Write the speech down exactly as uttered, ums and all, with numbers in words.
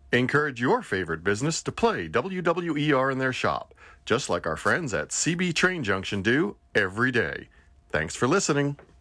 Encourage your favorite business to play W W E R in their shop, just like our friends at C B Train Junction do every day. Thanks for listening.